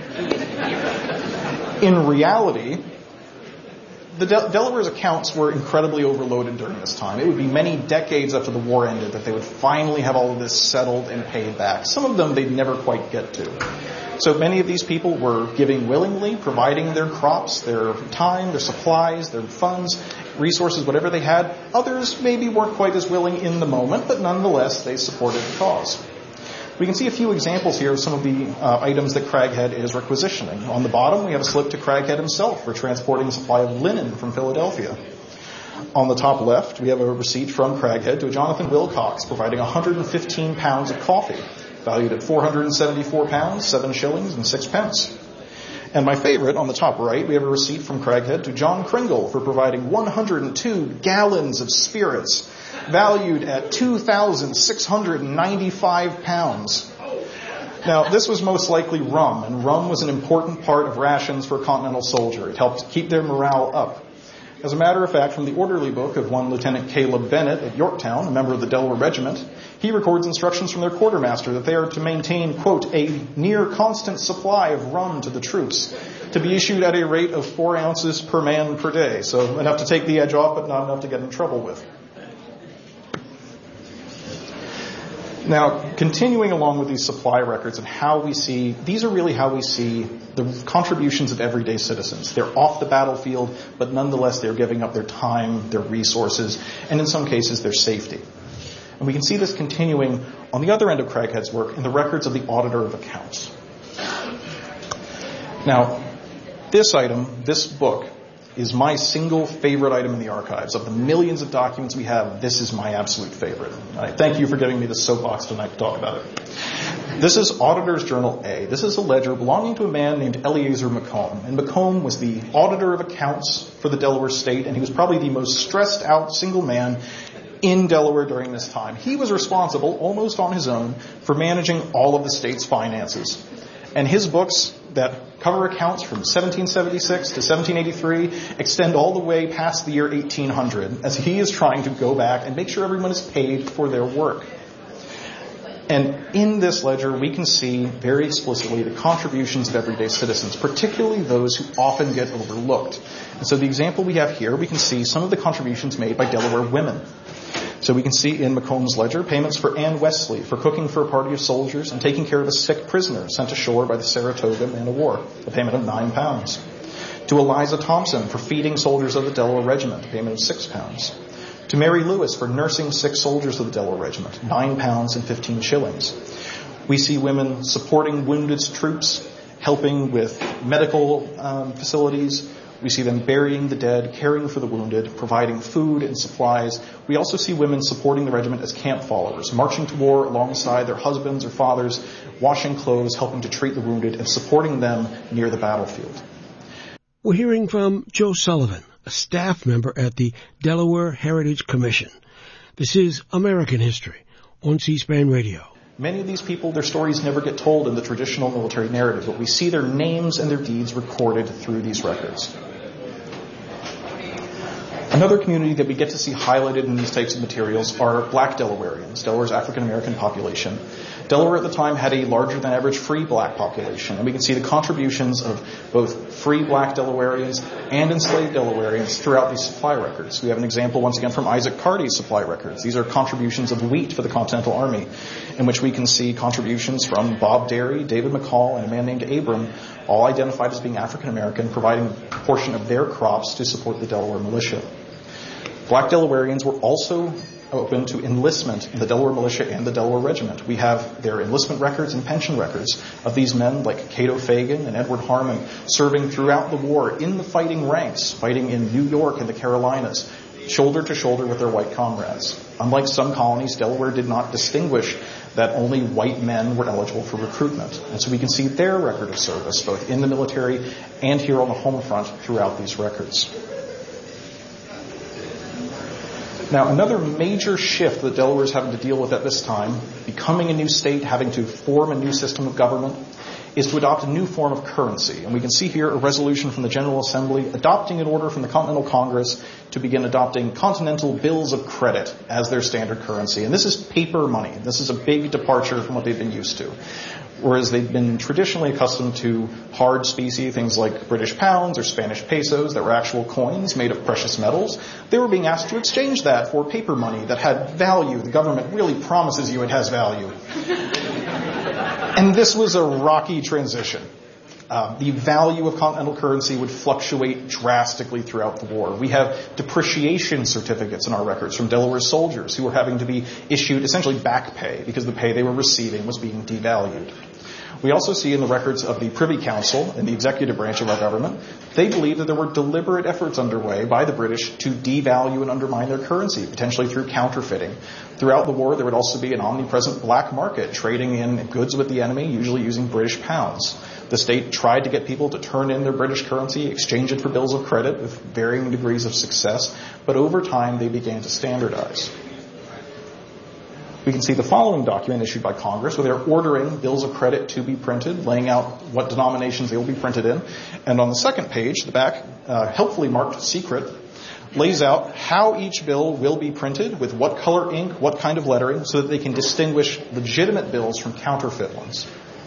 In reality, the Del- Delaware's accounts were incredibly overloaded during this time. It would be many decades after the war ended that they would finally have all of this settled and paid back. Some of them they'd never quite get to. So many of these people were giving willingly, providing their crops, their time, their supplies, their funds, resources, whatever they had. Others maybe weren't quite as willing in the moment, but nonetheless they supported the cause. We can see a few examples here of some of the uh, items that Craighead is requisitioning. On the bottom, we have a slip to Craighead himself for transporting a supply of linen from Philadelphia. On the top left, we have a receipt from Craighead to a Jonathan Wilcox providing one hundred fifteen pounds of coffee, valued at four hundred seventy-four pounds, seven shillings, and six pence. And my favorite, on the top right, we have a receipt from Craighead to John Kringle for providing one hundred two gallons of spirits, valued at two thousand six hundred ninety-five pounds. Now, this was most likely rum, and rum was an important part of rations for a Continental soldier. It helped keep their morale up. As a matter of fact, from the orderly book of one Lieutenant Caleb Bennett at Yorktown, a member of the Delaware Regiment, he records instructions from their quartermaster that they are to maintain, quote, a near constant supply of rum to the troops, to be issued at a rate of four ounces per man per day. So enough to take the edge off, but not enough to get in trouble with. Now, continuing along with these supply records and how we see, these are really how we see the contributions of everyday citizens. They're off the battlefield, but nonetheless they're giving up their time, their resources, and in some cases their safety. And we can see this continuing on the other end of Craighead's work in the records of the Auditor of Accounts. Now, this item, this book, is my single favorite item in the archives. Of the millions of documents we have, this is my absolute favorite. I thank you for giving me the soapbox tonight to talk about it. This is Auditor's Journal A. This is a ledger belonging to a man named Eleazar Macomb. And Macomb was the Auditor of Accounts for the Delaware State, and he was probably the most stressed out single man in Delaware during this time. He was responsible, almost on his own, for managing all of the state's finances. And his books that cover accounts from seventeen seventy-six to seventeen eighty-three extend all the way past the year eighteen hundred, as he is trying to go back and make sure everyone is paid for their work. And in this ledger, we can see very explicitly the contributions of everyday citizens, particularly those who often get overlooked. And so the example we have here, we can see some of the contributions made by Delaware women. So we can see in Macomb's ledger payments for Anne Wesley for cooking for a party of soldiers and taking care of a sick prisoner sent ashore by the Saratoga man of war, a payment of nine pounds. To Eliza Thompson for feeding soldiers of the Delaware Regiment, a payment of six pounds. To Mary Lewis for nursing sick soldiers of the Delaware Regiment, nine pounds and fifteen shillings. We see women supporting wounded troops, helping with medical um, facilities. We see them burying the dead, caring for the wounded, providing food and supplies. We also see women supporting the regiment as camp followers, marching to war alongside their husbands or fathers, washing clothes, helping to treat the wounded, and supporting them near the battlefield. We're hearing from Joe Sullivan, a staff member at the Delaware Heritage Commission. This is American History on C-SPAN Radio. Many of these people, their stories never get told in the traditional military narrative, but we see their names and their deeds recorded through these records. Another community that we get to see highlighted in these types of materials are black Delawareans, Delaware's African-American population. Delaware at the time had a larger than average free black population, and we can see the contributions of both free black Delawareans and enslaved Delawareans throughout these supply records. We have an example once again from Isaac Carty's supply records. These are contributions of wheat for the Continental Army, in which we can see contributions from Bob Derry, David McCall, and a man named Abram, all identified as being African-American, providing a portion of their crops to support the Delaware militia. Black Delawareans were also open to enlistment in the Delaware Militia and the Delaware Regiment. We have their enlistment records and pension records of these men like Cato Fagan and Edward Harmon serving throughout the war in the fighting ranks, fighting in New York and the Carolinas, shoulder to shoulder with their white comrades. Unlike some colonies, Delaware did not distinguish that only white men were eligible for recruitment. And so we can see their record of service, both in the military and here on the home front throughout these records. Now, another major shift that Delaware is having to deal with at this time, becoming a new state, having to form a new system of government, is to adopt a new form of currency. And we can see here a resolution from the General Assembly adopting an order from the Continental Congress to begin adopting continental bills of credit as their standard currency. And this is paper money. This is a big departure from what they've been used to. Whereas they've been traditionally accustomed to hard specie, things like British pounds or Spanish pesos that were actual coins made of precious metals, they were being asked to exchange that for paper money that had value. The government really promises you it has value. And this was a rocky transition. Uh, the value of continental currency would fluctuate drastically throughout the war. We have depreciation certificates in our records from Delaware soldiers who were having to be issued essentially back pay because the pay they were receiving was being devalued. We also see in the records of the Privy Council and the executive branch of our government, they believe that there were deliberate efforts underway by the British to devalue and undermine their currency, potentially through counterfeiting. Throughout the war, there would also be an omnipresent black market, trading in goods with the enemy, usually using British pounds. The state tried to get people to turn in their British currency, exchange it for bills of credit with varying degrees of success, but over time they began to standardize. We can see the following document issued by Congress where they're ordering bills of credit to be printed, laying out what denominations they will be printed in. And on the second page, the back, uh, helpfully marked secret, lays out how each bill will be printed, with what color ink, what kind of lettering, so that they can distinguish legitimate bills from counterfeit ones.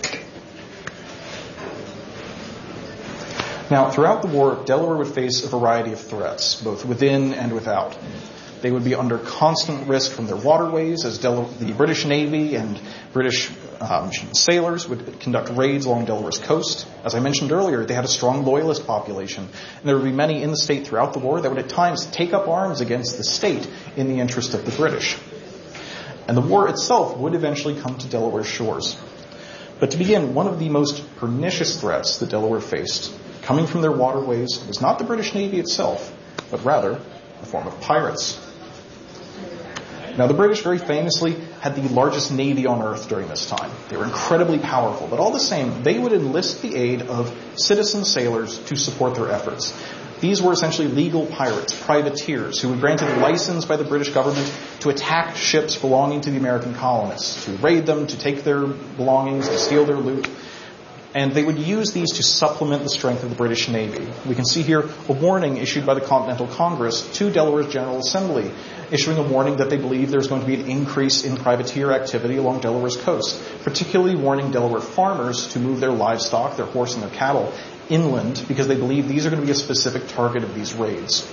Now, throughout the war, Delaware would face a variety of threats, both within and without. They would be under constant risk from their waterways as Del- the British Navy and British um, sailors would conduct raids along Delaware's coast. As I mentioned earlier, they had a strong loyalist population, and there would be many in the state throughout the war that would at times take up arms against the state in the interest of the British. And the war itself would eventually come to Delaware's shores. But to begin, one of the most pernicious threats that Delaware faced, coming from their waterways, was not the British Navy itself, but rather a form of pirates. Now, the British very famously had the largest navy on earth during this time. They were incredibly powerful, but all the same, they would enlist the aid of citizen sailors to support their efforts. These were essentially legal pirates, privateers, who were granted a license by the British government to attack ships belonging to the American colonists, to raid them, to take their belongings, to steal their loot. And they would use these to supplement the strength of the British Navy. We can see here a warning issued by the Continental Congress to Delaware's General Assembly, issuing a warning that they believe there's going to be an increase in privateer activity along Delaware's coast, particularly warning Delaware farmers to move their livestock, their horse and their cattle, inland, because they believe these are going to be a specific target of these raids.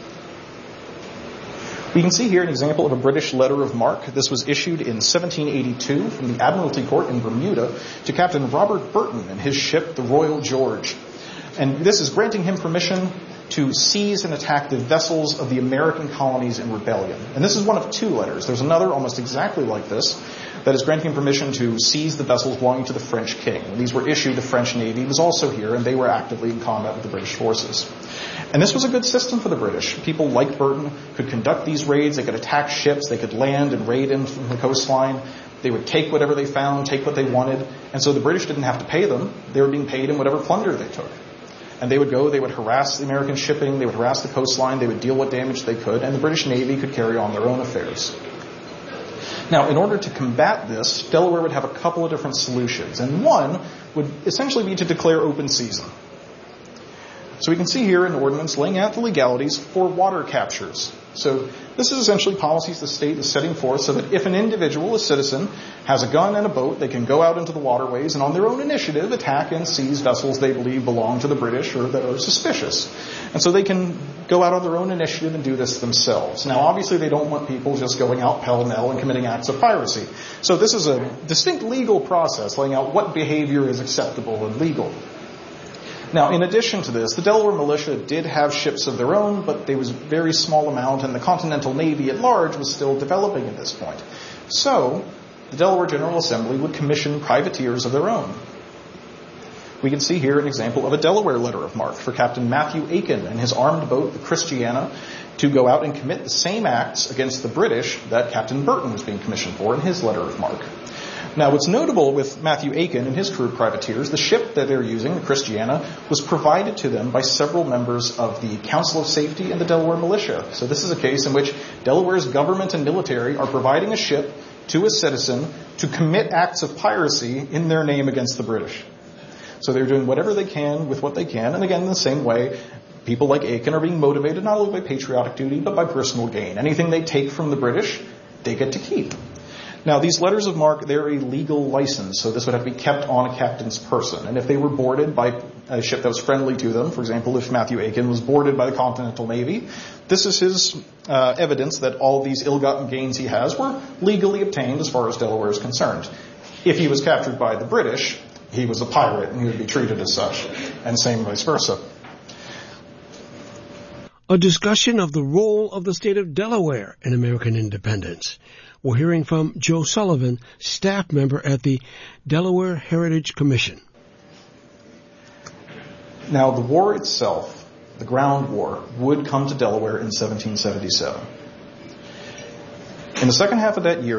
We can see here an example of a British letter of marque. This was issued in seventeen eighty-two from the Admiralty Court in Bermuda to Captain Robert Burton and his ship, the Royal George. And this is granting him permission to seize and attack the vessels of the American colonies in rebellion. And this is one of two letters. There's another almost exactly like this that is granting him permission to seize the vessels belonging to the French king. When these were issued, the French Navy was also here, and they were actively in combat with the British forces. And this was a good system for the British. People like Burton could conduct these raids. They could attack ships. They could land and raid in from the coastline. They would take whatever they found, take what they wanted. And so the British didn't have to pay them. They were being paid in whatever plunder they took. And they would go, they would harass the American shipping, they would harass the coastline, they would deal what damage they could, and the British Navy could carry on their own affairs. Now, in order to combat this, Delaware would have a couple of different solutions. And one would essentially be to declare open season. So we can see here an ordinance laying out the legalities for water captures. So this is essentially policies the state is setting forth so that if an individual, a citizen, has a gun and a boat, they can go out into the waterways and on their own initiative attack and seize vessels they believe belong to the British or that are suspicious. And so they can go out on their own initiative and do this themselves. Now, obviously, they don't want people just going out pell-mell and committing acts of piracy. So this is a distinct legal process laying out what behavior is acceptable and legal. Now, in addition to this, the Delaware militia did have ships of their own, but they was a very small amount, and the Continental Navy at large was still developing at this point. So, the Delaware General Assembly would commission privateers of their own. We can see here an example of a Delaware letter of marque for Captain Matthew Aiken and his armed boat, the Christiana, to go out and commit the same acts against the British that Captain Burton was being commissioned for in his letter of marque. Now, what's notable with Matthew Aiken and his crew of privateers, the ship that they're using, the Christiana, was provided to them by several members of the Council of Safety and the Delaware Militia. So this is a case in which Delaware's government and military are providing a ship to a citizen to commit acts of piracy in their name against the British. So they're doing whatever they can with what they can. And again, in the same way, people like Aiken are being motivated not only by patriotic duty, but by personal gain. Anything they take from the British, they get to keep. Now, these letters of marque, they're a legal license, so this would have to be kept on a captain's person. And if they were boarded by a ship that was friendly to them, for example, if Matthew Aiken was boarded by the Continental Navy, this is his uh, evidence that all these ill-gotten gains he has were legally obtained as far as Delaware is concerned. If he was captured by the British, he was a pirate and he would be treated as such, and same vice versa. A discussion of the role of the state of Delaware in American independence. We're hearing from Joe Sullivan, staff member at the Delaware Heritage Commission. Now, the war itself, the ground war, would come to Delaware in seventeen seventy-seven. In the second half of that year,